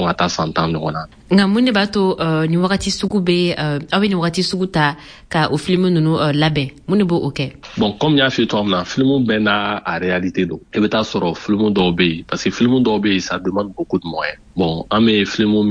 fo ka taa san 10 ɲɔgɔn na. Nka mun de b'a to ni wagati sugu bɛ aw bɛ ni wagati sugu ta ka o film ninnu labɛn mun de b'o kɛ? Bon comme y'a f'i toi na film bɛɛ n'a a réalité don. I bɛ taa sɔrɔ film dɔw bɛ yen parce que film dɔw bɛ yen ça demande beaucoup de moyens. Bon an bɛ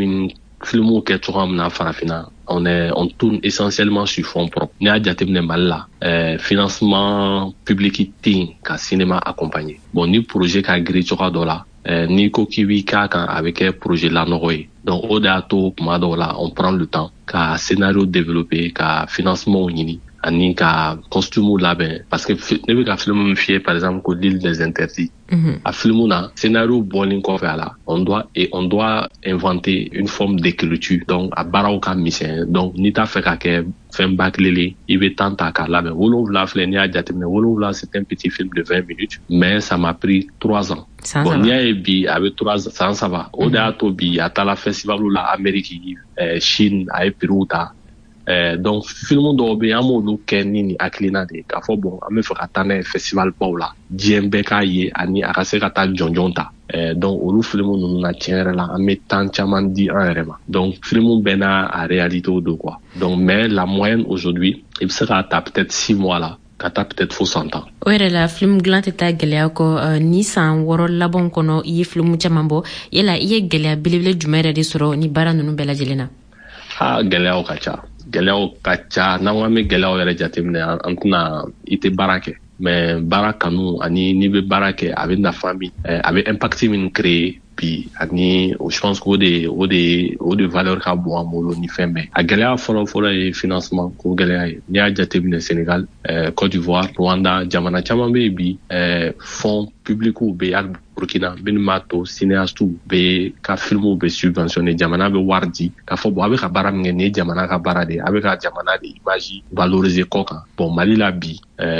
filmu kɛ cogoya min na farafinna on tourne essentiellement sur fonds propres. N'i y'a jateminɛ Mali la financement public tɛ yen ka cinéma accompagner. Bon ni projet ka girin cogoya dɔ la n'i ko k'i b'i k'a kan a bɛ kɛ projet lanɔgɔ ye. Donc o de y'a to tuma dɔw la on prend le temps ka scénario développer ka financement ɲini ani ka costume labɛn parce que ne bɛ ka film min f'i ye par exemple ko l'île des interdits. A film na scénario bɔlen kɔfɛ a la on doit inventer une forme d'écriture donc a baaraw ka misɛn donc n'i t'a fɛ ka kɛ fɛn baclé i bɛ temps ta k'a labɛn. Wolonwula filɛ n'i y'a jateminɛ Wolonwula c'est un petit film de 20 minutes mais ça m'a pris 3 ans. Bon n'i y'a ye bi a bɛ 3 ans san saba o de y'a to bi a taara festival la Amérique Chine a ye prix ta. Donc film dɔw bɛ yen an b'olu kɛ ni hakilina de ye k'a fɔ bon an bɛ fɛ ka taa n'a ye festival baw la diɲɛ bɛɛ k'a ye ani a ka se ka taa jɔnjɔn ta. Donc olu film ninnu na tiɲɛ yɛrɛ la an bɛ temps caman di an yɛrɛ ma. Donc film bɛɛ n'a a réalité don quoi. Donc mais la moyenne aujourd'hui i bɛ se k'a ta peut-être 6 mois la ka taa peut-être fo 100 ans. O yɛrɛ la film dilan tɛ taa gɛlɛya kɔ ni san 6 laban kɔnɔ i ye film caman bɔ yala i ye gɛlɛya belebele jumɛn yɛrɛ de sɔrɔ ni baara ninnu bɛɛ lajɛlen na? Gɛlɛyaw ka ca. Gɛlɛyaw ka ca n'an ko an bɛ gɛlɛyaw yɛrɛ jateminɛ an tɛna i tɛ baara kɛ mais baara kanu ani n'i bɛ baara kɛ a bɛ nafa min a bɛ impact min créer bi ani je pense que o de valeur ka bon an bolo ni fɛn bɛɛ. A gɛlɛya fɔlɔ ye financement ko gɛlɛya ye n'i y'a jateminɛ Sénégal Côte d'Ivoire Rwanda jamana caman bɛ yen bi fonds publics bɛ yen Burkina minnu b'a to cinéastes bɛ ka films bɛ subventionné jamana bɛ wari di k'a fɔ bon a bɛ ka baara min kɛ nin ye jamana ka baara de ye a bɛ ka jamana de image valoriser kɔ kan. Bon Mali la bi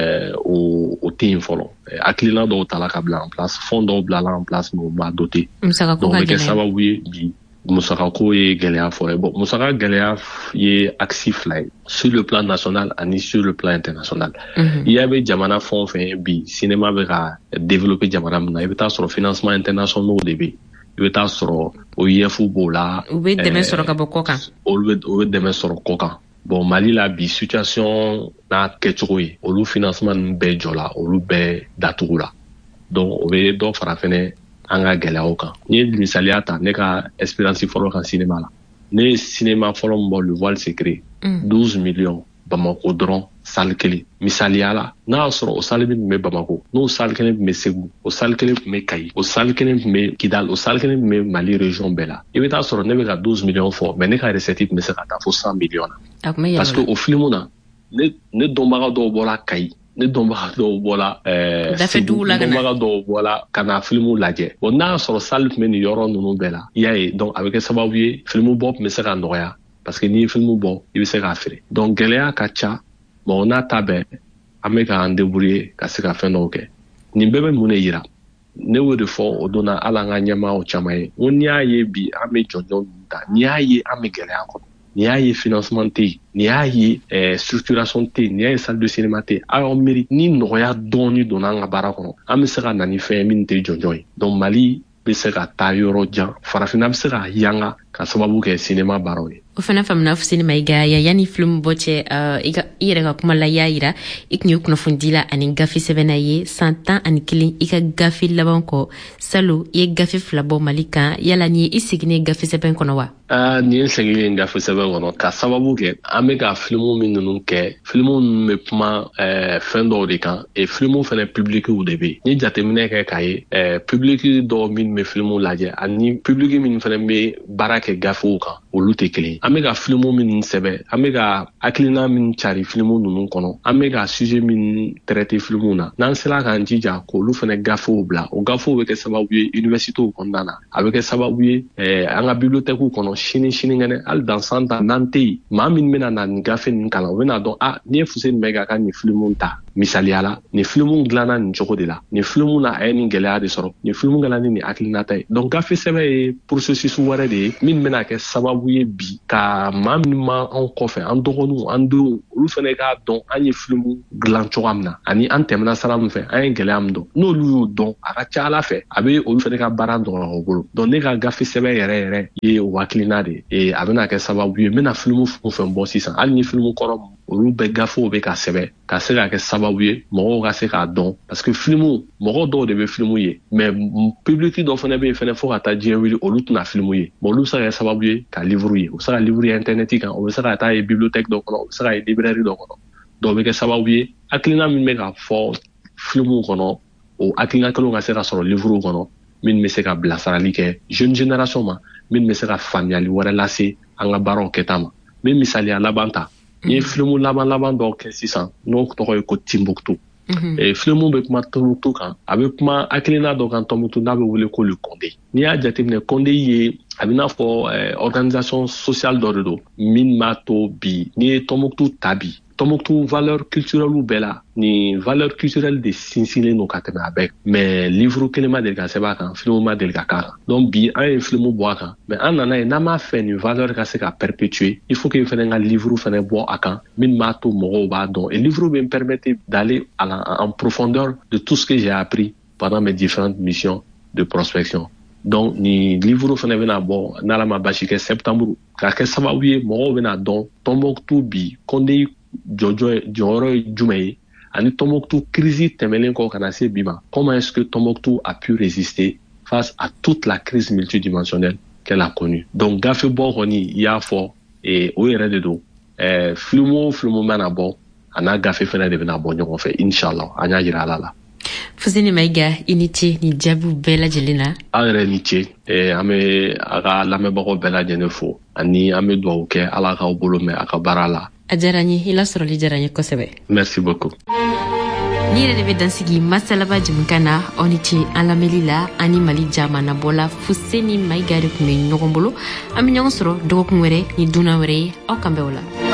o tɛ yen fɔlɔ hakilina dɔw tala ka bila en place fonds dɔw bilala en place mais o ma doté. Donc o bɛ kɛ sababu ye bi musakako ye gɛlɛya fɔlɔ ye. Bon musaka gɛlɛya ye axe 2 ye sur le plan national ani sur le plan international. I y'a bɛ jamana fɛn o fɛn bi cinéma bɛ ka développer jamana min na i bɛ taa sɔrɔ financement international de bɛ yen i bɛ taa sɔrɔ OIF b'o la. U bɛ dɛmɛ sɔrɔ ka bɔ kɔ kan. Olu bɛ dɛmɛ sɔrɔ kɔ kan. Bon Mali la bi situation n'a kɛcogo ye olu financement ninnu bɛɛ jɔla olu bɛɛ datugu la donc o bɛ dɔ fara fɛnɛ an ka gɛlɛyaw kan. N'i ye misaliya ta ne ka expérience fɔlɔ kan cinéma la ne ye cinéma fɔlɔ min bɔ Le Voile Secret 12 millions Bamako dɔrɔn salle kelen misaliya la n'a y'a sɔrɔ o salle min tun bɛ Bamako n'o salle kelen tun bɛ Segu o salle kelen tun bɛ Kayi o salle kelen tun bɛ Kidal o salle kelen tun bɛ Mali région bɛɛ la i bɛ taa sɔrɔ ne bɛ ka 12 millions fɔ mais ne ka recette tun bɛ se ka taa fo 100 millions na parce que o film na ne dɔnbaga dɔw bɔra Kayi ne dɔnbaga dɔw bɔra Segu dɔnbaga dɔw bɔra ka na film lajɛ bon n'a y'a sɔrɔ salle tun bɛ nin yɔrɔ ninnu bɛɛ la i y'a ye donc a bɛ kɛ sababu ye film bɔ tun bɛ se ka nɔgɔya parce que n'i ye film bɔ i bɛ se k'a feere donc gɛlɛya ka ca bon n'a ta bɛɛ an bɛ k'an débrouiller ka se ka fɛn dɔw kɛ nin bɛɛ bɛ mun de yira ne y'o de fɔ o donna hali an ka ɲɛmaaw caman ye ko n'i y'a ye bi an bɛ jɔnjɔn ta n'i y'a ye an bɛ gɛlɛya kɔnɔ n'i y'a ye financement tɛ yen n'i y'a ye structuration tɛ yen n'i y'a ye salle de cinéma tɛ yen a y'aw miiri ni nɔgɔya dɔɔni donna an ka baara kɔnɔ an bɛ se ka na ni fɛn ye min tɛ jɔnjɔn ye donc Mali bɛ se ka taa yɔrɔ jan farafinna bɛ se ka yanga ka sababu kɛ cinéma baaraw ye. O fana faamuna Fuseni Mayiga yanni film bɔ cɛ i yɛrɛ ka kuma la i y'a yira i tun ye kunnafoni la ani gafe sɛbɛnna ye san 11 i ka gafe laban kɔ salon i ye gafe 2 bɔ Mali kan yala ni i seginnen gafe sɛbɛn kɔnɔ wa? Ni ye seginnen gafe sɛbɛn kɔnɔ ka sababu kɛ an bɛ ka film min ninnu kɛ film ninnu bɛ kuma fɛn dɔw de kan et film fana publiciw de bɛ yen ni jateminɛ kɛ k'a ye public dɔw min bɛ film lajɛ ani public min fana bɛ baara kɛ gafew kan olu tɛ kelen ye. An bɛ ka film minnu sɛbɛn an bɛ ka hakilina min cari film ninnu kɔnɔ an bɛ ka sujet min traiter film na n'an sera k'an jija k'olu fana gafew bila o gafew bɛ kɛ sababu ye universitéw kɔnɔna na a bɛ kɛ sababu ye an ka bibliothéques kɔnɔ sinikɛnɛ hali dans 100 ans n'an tɛ yen maa min bɛna na nin gafe ninnu kalan o bɛna dɔn n'i ye Fuseni Mayiga ka nin film ta misaliya la nin film dilanna nin cogo de la nin film na a ye nin gɛlɛya de sɔrɔ nin film dilanna ni nin hakilinata ye donc gafe sɛbɛn ye processus wɛrɛ de ye min bɛna kɛ sababu sababu ye bi ka maa min ma anw kɔfɛ an dɔgɔninw an denw olu fɛnɛ k'a dɔn an ye filimu dilan cogoya min na ani an tɛmɛna sira min fɛ an ye gɛlɛya min dɔn n'olu y'o dɔn a ka ca Ala fɛ a bɛ olu fɛnɛ ka baara nɔgɔya u bolo donc ne ka gafe sɛbɛn yɛrɛ ye o hakilina de ye a bɛna kɛ sababu ye n bɛna filimu fɛn o fɛn bɔ sisan hali ni filimu kɔrɔ olu bɛɛ gafew bɛ ka sɛbɛn ka se ka kɛ sababu ye mɔgɔw ka se k'a dɔn parce que filimu mɔgɔ dɔw de bɛ filimu ye mais public dɔ fɛnɛ bɛ yen fɛnɛ fo ka taa diɲɛ wuli olu tɛna filimu ye bon olu bɛ se ka kɛ sababu ye ka livre ye u bɛ se ka livre ye internet kan u bɛ se ka taa ye bibliothèque dɔ kɔnɔ u bɛ se ka ye librairie dɔ kɔnɔ donc o bɛ kɛ sababu ye hakilina min bɛ ka fɔ filimu kɔnɔ o hakilina kelen ka se ka sɔrɔ livre kɔnɔ min bɛ se ka bilasirali kɛ jeune génération ma min bɛ se ka faamuyali wɛrɛ lase an ka baaraw kɛta ma n bɛ misaliya laban ta n ye filimu laban dɔw kɛ sisan n'o tɔgɔ ye ko Timbuktu filimu bɛ kuma Tombouctou kan a bɛ kuma hakilina dɔ kan Tombouctou n'a bɛ wele ko le Condé n'i y'a jateminɛ Condé ye a bɛ n'a fɔ organisation sociale dɔ de don min b'a to bi n'i ye Tombouctou ta bi Tombouctou valeur culturelle bɛɛ la ni valeur culturelle de sinsinnen don ka tɛmɛ a bɛɛ mais livre kelen ma deli ka sɛbɛn a kan film ma deli ka k'a kan donc bi an ye film bɔ a kan mais an nana ye n'an m'a fɛ nin valeur ka se ka perpétuer il faut que fɛnɛ ka livre fɛnɛ bɔ a kan min b'a to mɔgɔw b'a dɔn et livre bɛ me permettre d'aller en profondeur de tout ce que j'ai appris pendant mes différentes missions de prospection donc ni livre fɛnɛ bɛna bɔ n'Ala ma basi kɛ septembre ka kɛ sababu ye mɔgɔw bɛna dɔn Tombouctou bi Condé jɔyɔrɔ ye jumɛn ye ani Tombouctou crise tɛmɛlen kɔ kana se bi ma comment est-ce que Tombouctou a pu résister face à toute la crise multidimensionnelle qu'elle a connue donc gafe bɔ kɔni i y'a fɔ o yɛrɛ de don film o film mana bɔ a n'a gafe fɛnɛ de bɛna bɔ ɲɔgɔn fɛ inshallah an y'a jira Ala la Fuseni Mayiga i ni ce ni jaabiw bɛɛ lajɛlen na an yɛrɛ ni ce an bɛ a ka lamɛnbagaw bɛɛ lajɛlen fo ani an bɛ dugawu kɛ Ala k'aw bolo mɛn a ka baara la a diyara n ye i lasɔrɔli diyara n ye kosɛbɛ merci beaucoup ni yɛrɛ de bɛ dansigi masalaba jamukan na aw ni ce an lamɛnli la ani Mali jamanabɔla Fuseni Mayiga de tun bɛ ɲɔgɔn bolo an bɛ ɲɔgɔn sɔrɔ dɔgɔkun wɛrɛ ni dunan wɛrɛ ye aw kan bɛn o la